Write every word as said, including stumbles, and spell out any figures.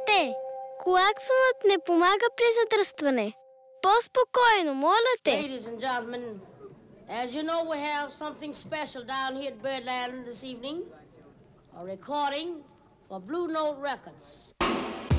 Дете, клаксонът не помага при задръстване. По-спокойно, моля те. Ladies and gentlemen, as you know, we have something special down here at Birdland this evening. A recording for Blue Note Records.